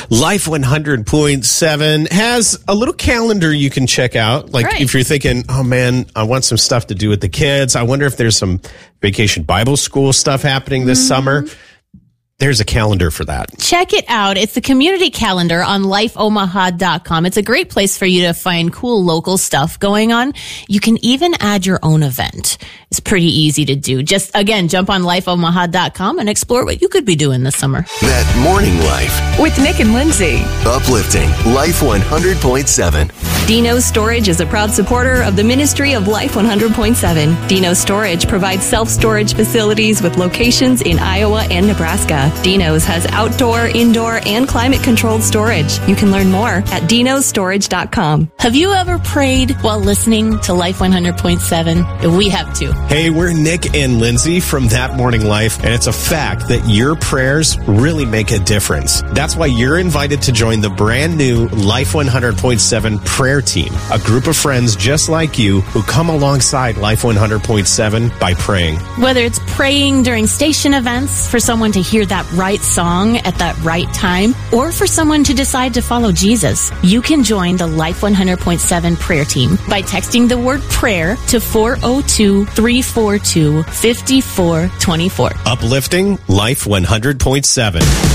Life 100.7 has a little calendar you can check out. Like Right. if you're thinking, oh man, I want some stuff to do with the kids. I wonder if there's some vacation Bible school stuff happening this summer. There's a calendar for that. Check it out. It's the community calendar on lifeomaha.com. It's a great place for you to find cool local stuff going on. You can even add your own event. It's pretty easy to do. Just, again, jump on lifeomaha.com and explore what you could be doing this summer. That morning life. With Nick and Lindsay. Uplifting Life 100.7. Dino Storage is a proud supporter of the Ministry of Life 100.7. Dino Storage provides self-storage facilities with locations in Iowa and Nebraska. Dino's has outdoor, indoor, and climate-controlled storage. You can learn more at dinostorage.com. Have you ever prayed while listening to Life 100.7? We have too. Hey, we're Nick and Lindsay from That Morning Life, and it's a fact that your prayers really make a difference. That's why you're invited to join the brand new Life 100.7 prayer team, a group of friends just like you who come alongside Life 100.7 by praying. Whether it's praying during station events for someone to hear that right song at that right time, or for someone to decide to follow Jesus, you can join the Life 100.7 prayer team by texting the word prayer to 402-342-5424. Uplifting Life 100.7.